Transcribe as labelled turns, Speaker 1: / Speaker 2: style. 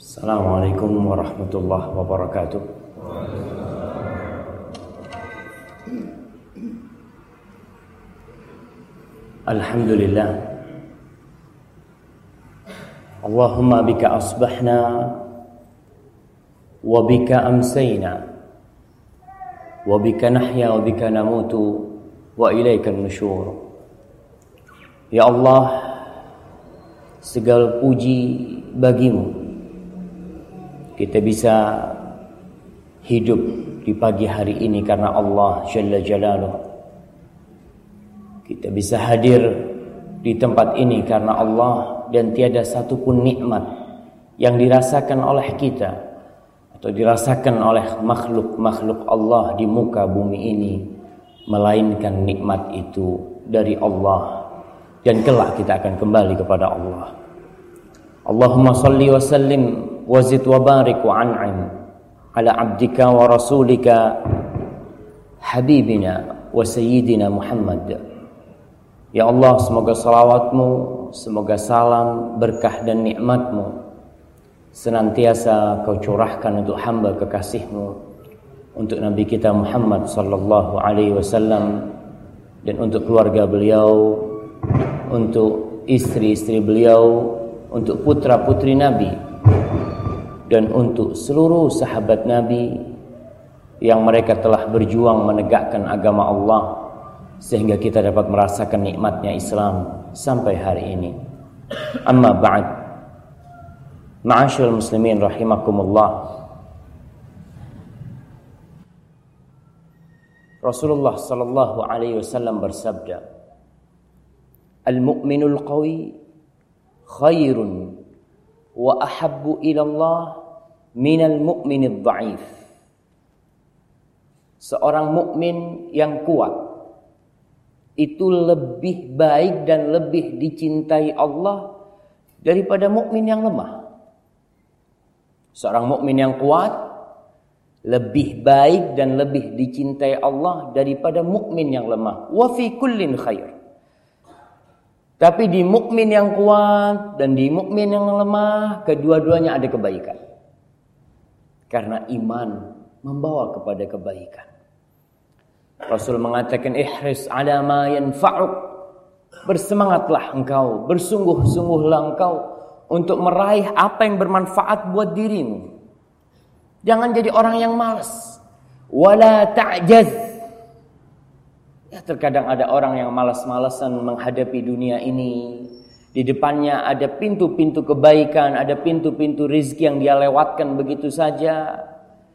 Speaker 1: Assalamualaikum warahmatullahi wabarakatuh. Alhamdulillah. Allahumma bika asbahna wa bika amsayna wa bika nahya wa bika namutu wa ilaikan nusyur. Ya Allah, segala puji bagimu. Kita bisa hidup di pagi hari ini karena Allah Jalla Jalaluh. Kita bisa hadir di tempat ini karena Allah, dan tiada satupun nikmat yang dirasakan oleh kita atau dirasakan oleh makhluk-makhluk Allah di muka bumi ini melainkan nikmat itu dari Allah, dan kelak kita akan kembali kepada Allah. Allahumma salli wa sallim wazid wa barik wa an'im ala abdika wa rasulika habibina wa sayyidina Muhammad. Ya Allah, semoga salawatmu, semoga salam, berkah dan nikmatmu senantiasa kau curahkan untuk hamba kekasihmu, untuk Nabi kita Muhammad sallallahu alaihi wasallam, dan untuk keluarga beliau, untuk istri-istri beliau, untuk putra-putri Nabi, dan untuk seluruh sahabat Nabi yang mereka telah berjuang menegakkan agama Allah sehingga kita dapat merasakan nikmatnya Islam sampai hari ini. Amma ba'd. Ma'asyiral muslimin rahimakumullah. Rasulullah sallallahu alaihi wasallam bersabda, "Al-mu'minul qawi khairun wa ahabbu ila Allah minal mu'minid dha'if." Seorang mukmin yang kuat itu lebih baik dan lebih dicintai Allah daripada mukmin yang lemah. Seorang mukmin yang kuat lebih baik dan lebih dicintai Allah daripada mukmin yang lemah. Wa fi kullin khair. Tapi di mukmin yang kuat dan di mukmin yang lemah, kedua-duanya ada kebaikan. Karena iman membawa kepada kebaikan. Rasul mengatakan, ihris ala ma yanfa'uk. Bersemangatlah engkau, bersungguh-sungguhlah engkau untuk meraih apa yang bermanfaat buat dirimu. Jangan jadi orang yang malas. Wala ta'jaz. Ya, terkadang ada orang yang malas-malasan menghadapi dunia ini. Di depannya ada pintu-pintu kebaikan, ada pintu-pintu rizki yang dia lewatkan begitu saja.